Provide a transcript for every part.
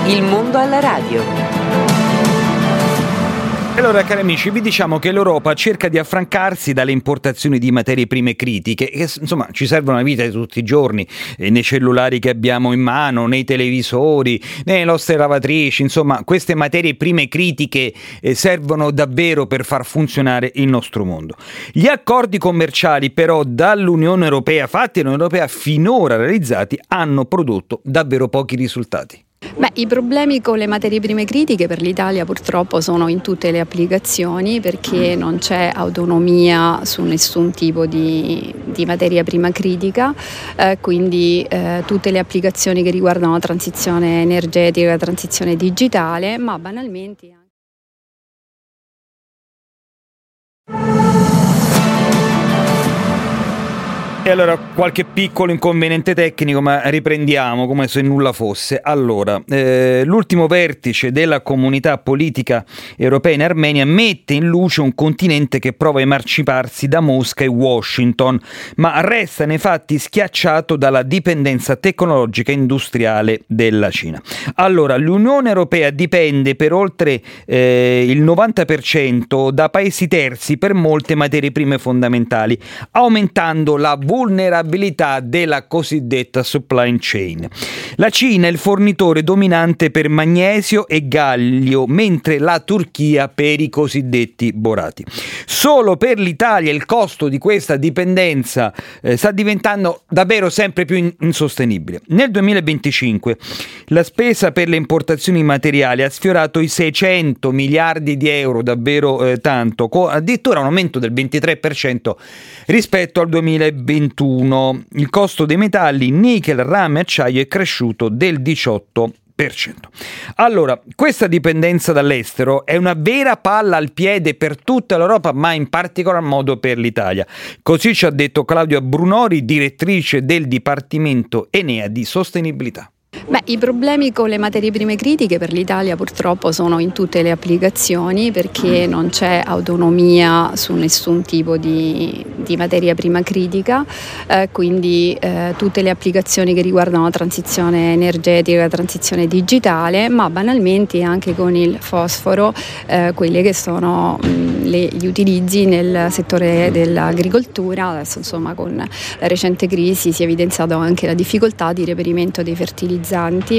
Il mondo alla radio. Allora, cari amici, vi diciamo che l'Europa cerca di affrancarsi dalle importazioni di materie prime critiche che insomma ci servono alla vita di tutti i giorni, nei cellulari che abbiamo in mano, nei televisori, nelle nostre lavatrici. Insomma, queste materie prime critiche servono davvero per far funzionare il nostro mondo. Gli accordi commerciali però dall'Unione Europea, fatti dall'Unione Europea, finora realizzati, hanno prodotto davvero pochi risultati. I problemi con le materie prime critiche per l'Italia purtroppo sono in tutte le applicazioni, perché non c'è autonomia su nessun tipo di materia prima critica, quindi tutte le applicazioni che riguardano la transizione energetica, la transizione digitale, ma banalmente E allora qualche piccolo inconveniente tecnico, ma riprendiamo come se nulla fosse. Allora, l'ultimo vertice della comunità politica europea in Armenia mette in luce un continente che prova a emanciparsi da Mosca e Washington, ma resta nei fatti schiacciato dalla dipendenza tecnologica e industriale della Cina. Allora, l'Unione Europea dipende per oltre il 90% da paesi terzi per molte materie prime fondamentali, aumentando la vulnerabilità della cosiddetta supply chain. La Cina è il fornitore dominante per magnesio e gallio, mentre la Turchia per i cosiddetti borati. Solo per l'Italia il costo di questa dipendenza sta diventando davvero sempre più insostenibile. Nel 2025 la spesa per le importazioni materiali ha sfiorato i 600 miliardi di euro, davvero tanto, addirittura un aumento del 23% rispetto al 2021. Il costo dei metalli nickel, rame e acciaio è cresciuto del 18%. Allora, questa dipendenza dall'estero è una vera palla al piede per tutta l'Europa, ma in particolar modo per l'Italia. Così ci ha detto Claudia Brunori, direttrice del Dipartimento Enea di Sostenibilità. I problemi con le materie prime critiche per l'Italia purtroppo sono in tutte le applicazioni, perché non c'è autonomia su nessun tipo di materia prima critica, quindi tutte le applicazioni che riguardano la transizione energetica, la transizione digitale, ma banalmente anche con il fosforo, quelli che sono gli utilizzi nel settore dell'agricoltura. Adesso insomma con la recente crisi si è evidenziato anche la difficoltà di reperimento dei fertilizzanti,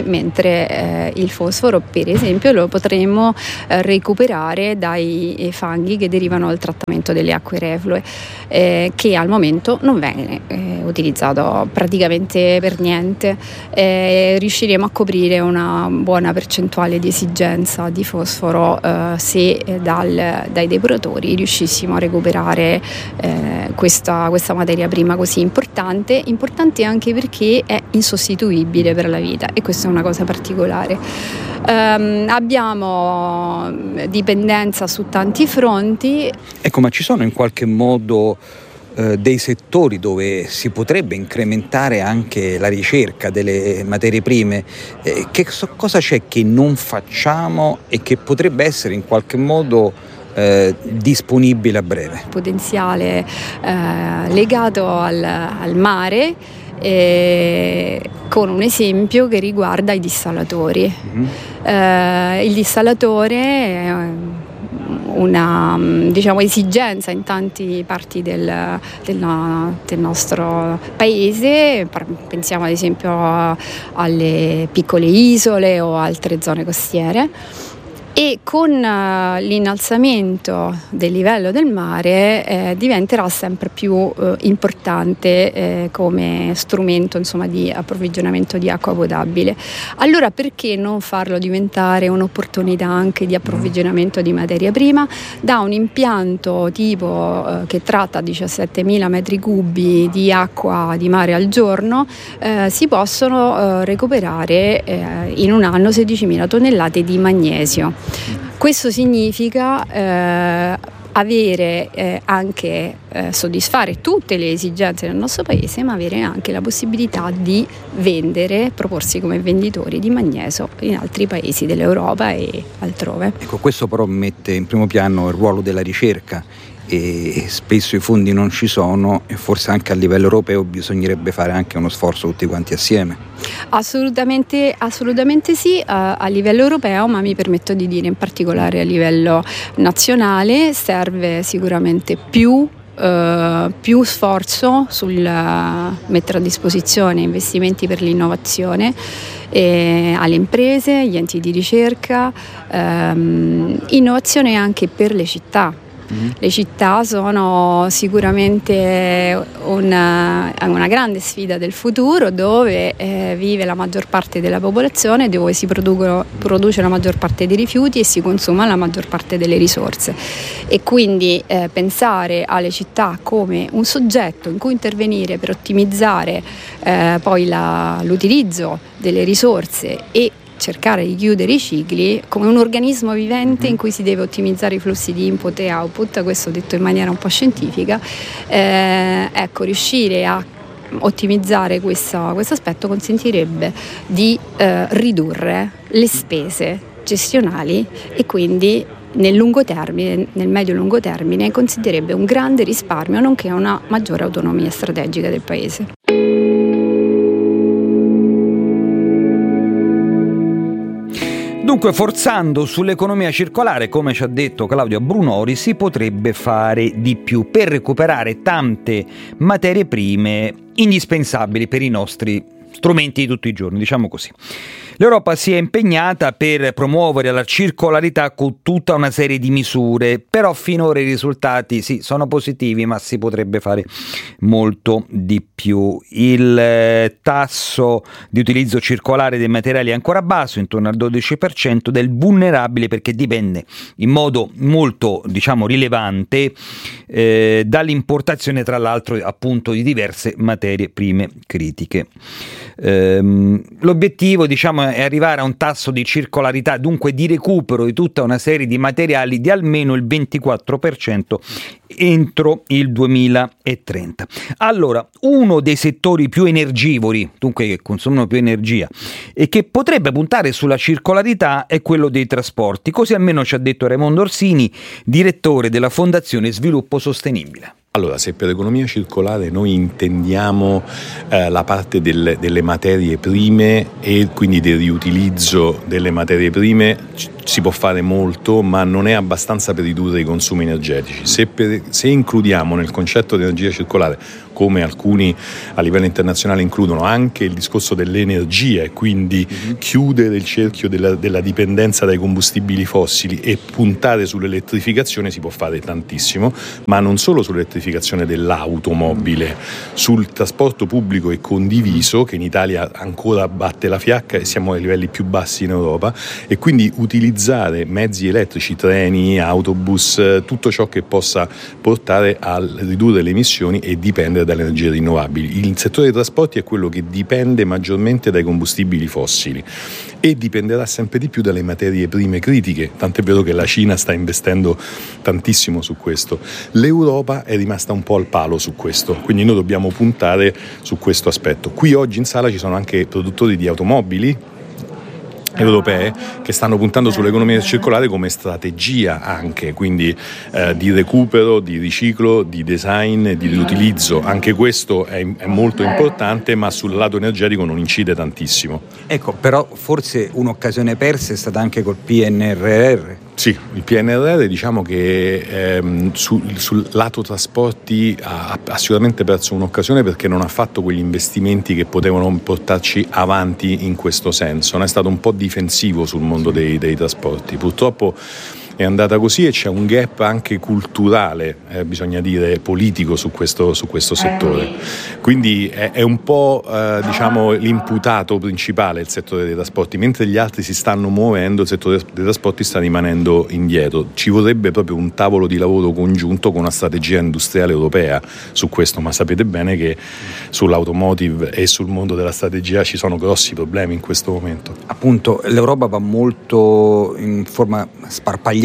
mentre il fosforo per esempio lo potremmo recuperare dai fanghi che derivano dal trattamento delle acque reflue, che al momento non viene utilizzato praticamente per niente. Riusciremo a coprire una buona percentuale di esigenza di fosforo se dai depuratori riuscissimo a recuperare questa materia prima così importante anche perché è insostituibile per la vita, e questa è una cosa particolare. Abbiamo dipendenza su tanti fronti. Ecco, ma ci sono in qualche modo dei settori dove si potrebbe incrementare anche la ricerca delle materie prime? Cosa c'è che non facciamo e che potrebbe essere in qualche modo disponibile a breve? Potenziale legato al mare, con un esempio che riguarda i dissalatori. Il dissalatore è una esigenza in tante parti del nostro paese. Pensiamo ad esempio alle piccole isole o altre zone costiere. E con l'innalzamento del livello del mare diventerà sempre più importante come strumento di approvvigionamento di acqua potabile. Allora perché non farlo diventare un'opportunità anche di approvvigionamento di materia prima? Da un impianto tipo che tratta 17.000 metri cubi di acqua di mare al giorno si possono recuperare in un anno 16.000 tonnellate di magnesio. Questo significa avere soddisfare tutte le esigenze del nostro paese, ma avere anche la possibilità di vendere, proporsi come venditori di magnesio in altri paesi dell'Europa e altrove. Ecco, questo però mette in primo piano il ruolo della ricerca e spesso i fondi non ci sono, e forse anche a livello europeo bisognerebbe fare anche uno sforzo tutti quanti assieme. Assolutamente sì, a livello europeo, ma mi permetto di dire in particolare a livello nazionale serve sicuramente più sforzo sul mettere a disposizione investimenti per l'innovazione alle imprese, agli enti di ricerca, innovazione anche per le città. Le città sono sicuramente una grande sfida del futuro, dove vive la maggior parte della popolazione, dove si produce la maggior parte dei rifiuti e si consuma la maggior parte delle risorse, e quindi pensare alle città come un soggetto in cui intervenire per ottimizzare poi l'utilizzo delle risorse e cercare di chiudere i cicli come un organismo vivente in cui si deve ottimizzare i flussi di input e output, questo detto in maniera un po' scientifica, riuscire a ottimizzare questo aspetto consentirebbe di ridurre le spese gestionali e quindi nel medio-lungo termine consentirebbe un grande risparmio nonché una maggiore autonomia strategica del Paese. Dunque, forzando sull'economia circolare, come ci ha detto Claudio Brunori, si potrebbe fare di più per recuperare tante materie prime indispensabili per i nostri strumenti di tutti i giorni, diciamo così. L'Europa si è impegnata per promuovere la circolarità con tutta una serie di misure, però finora i risultati sì, sono positivi, ma si potrebbe fare molto di più. Il tasso di utilizzo circolare dei materiali è ancora basso, intorno al 12% del vulnerabile, perché dipende in modo molto, rilevante dall'importazione, tra l'altro, appunto, di diverse materie prime critiche. L'obiettivo, è arrivare a un tasso di circolarità, dunque di recupero di tutta una serie di materiali, di almeno il 24% entro il 2030. Allora, uno dei settori più energivori, dunque che consumano più energia e che potrebbe puntare sulla circolarità, è quello dei trasporti, così almeno ci ha detto Raimondo Orsini, direttore della Fondazione Sviluppo Sostenibile. Allora, se per economia circolare noi intendiamo la parte delle materie prime e quindi del riutilizzo delle materie prime, si può fare molto, ma non è abbastanza per ridurre i consumi energetici. Se includiamo nel concetto di energia circolare, come alcuni a livello internazionale includono, anche il discorso dell'energia e quindi chiudere il cerchio della dipendenza dai combustibili fossili e puntare sull'elettrificazione, si può fare tantissimo, ma non solo sull'elettrificazione dell'automobile, sul trasporto pubblico e condiviso, che in Italia ancora batte la fiacca e siamo ai livelli più bassi in Europa, e quindi utilizzare mezzi elettrici, treni, autobus, tutto ciò che possa portare a ridurre le emissioni e dipendere dalle energie rinnovabili. Il settore dei trasporti è quello che dipende maggiormente dai combustibili fossili e dipenderà sempre di più dalle materie prime critiche, tant'è vero che la Cina sta investendo tantissimo su questo. L'Europa è rimasta un po' al palo su questo, quindi noi dobbiamo puntare su questo aspetto. Qui oggi in sala ci sono anche produttori di automobili europee che stanno puntando sull'economia circolare come strategia anche, quindi di recupero, di riciclo, di design, di riutilizzo. Anche questo è molto importante, ma sul lato energetico non incide tantissimo. Ecco, però forse un'occasione persa è stata anche col PNRR. Sì, il PNRR diciamo che sul lato trasporti ha sicuramente perso un'occasione, perché non ha fatto quegli investimenti che potevano portarci avanti in questo senso. Non è stato un po' difensivo sul mondo dei trasporti. Purtroppo è andata così e c'è un gap anche culturale, bisogna dire politico, su questo settore. Quindi è un po' l'imputato principale il settore dei trasporti, mentre gli altri si stanno muovendo, il settore dei trasporti sta rimanendo indietro. Ci vorrebbe proprio un tavolo di lavoro congiunto con una strategia industriale europea su questo, ma sapete bene che sull'automotive e sul mondo della strategia ci sono grossi problemi in questo momento. Appunto, l'Europa va molto in forma sparpagliata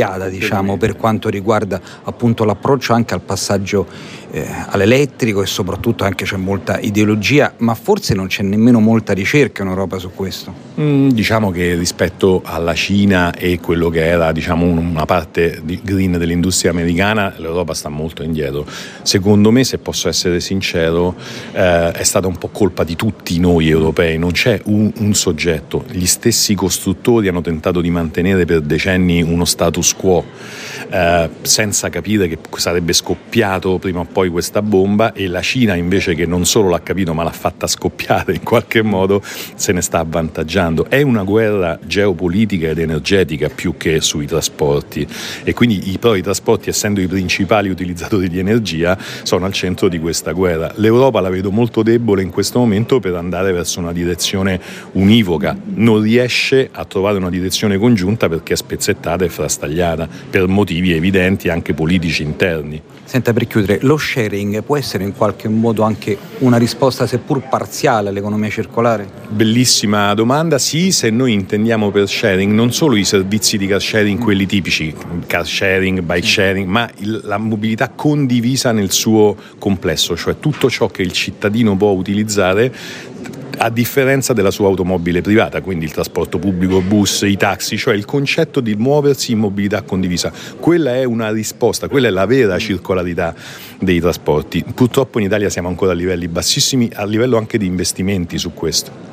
strada, diciamo, per quanto riguarda appunto l'approccio anche al passaggio all'elettrico, e soprattutto anche c'è molta ideologia, ma forse non c'è nemmeno molta ricerca in Europa su questo. Diciamo che rispetto alla Cina e quello che era, diciamo, una parte di green dell'industria americana, l'Europa sta molto indietro. Secondo me, se posso essere sincero, è stata un po' colpa di tutti noi europei, non c'è un soggetto. Gli stessi costruttori hanno tentato di mantenere per decenni uno status quo, senza capire che sarebbe scoppiato prima o poi questa bomba, e la Cina, invece, che non solo l'ha capito ma l'ha fatta scoppiare in qualche modo, se ne sta avvantaggiando. È una guerra geopolitica ed energetica più che sui trasporti, e quindi i trasporti, essendo i principali utilizzatori di energia, sono al centro di questa guerra. L'Europa la vedo molto debole in questo momento per andare verso una direzione univoca, non riesce a trovare una direzione congiunta perché è spezzettata e frastagliata per motivi evidenti anche politici interni. Senta, per chiudere, lo sharing può essere in qualche modo anche una risposta, seppur parziale, all'economia circolare? Bellissima domanda. Sì, se noi intendiamo per sharing non solo i servizi di car sharing, quelli tipici, car sharing, bike sharing, ma la mobilità condivisa nel suo complesso, cioè tutto ciò che il cittadino può utilizzare a differenza della sua automobile privata, quindi il trasporto pubblico, bus, i taxi, cioè il concetto di muoversi in mobilità condivisa. Quella è una risposta, quella è la vera circolarità dei trasporti. Purtroppo in Italia siamo ancora a livelli bassissimi, a livello anche di investimenti su questo.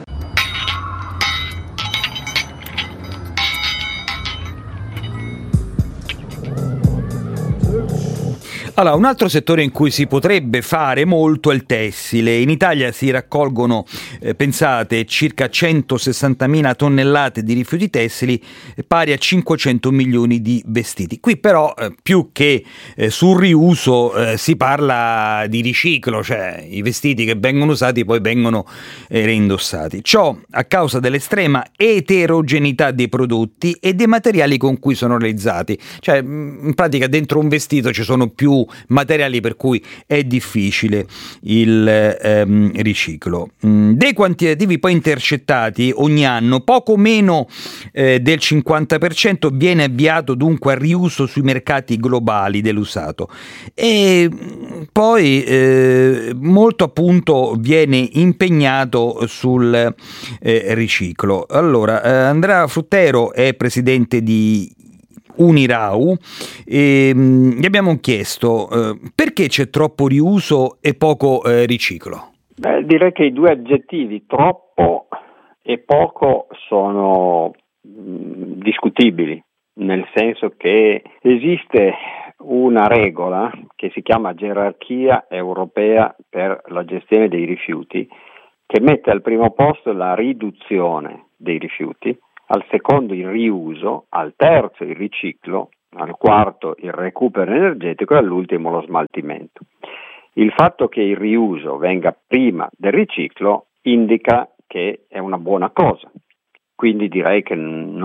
Allora, un altro settore in cui si potrebbe fare molto è il tessile. In Italia si raccolgono, pensate, circa 160.000 tonnellate di rifiuti tessili, pari a 500 milioni di vestiti. Qui però, più che sul riuso, si parla di riciclo, cioè i vestiti che vengono usati poi vengono reindossati. Ciò a causa dell'estrema eterogeneità dei prodotti e dei materiali con cui sono realizzati. Cioè, in pratica, dentro un vestito ci sono più materiali, per cui è difficile il riciclo. Dei quantitativi poi intercettati ogni anno, poco meno del 50% viene avviato dunque al riuso sui mercati globali dell'usato, e poi molto appunto viene impegnato sul riciclo. Allora, Andrea Fruttero è presidente di Unirau, e gli abbiamo chiesto perché c'è troppo riuso e poco riciclo. Direi che i due aggettivi, troppo e poco, sono discutibili, nel senso che esiste una regola che si chiama gerarchia europea per la gestione dei rifiuti, che mette al primo posto la riduzione dei rifiuti, al secondo il riuso, al terzo il riciclo, al quarto il recupero energetico e all'ultimo lo smaltimento. Il fatto che il riuso venga prima del riciclo indica che è una buona cosa, quindi direi che non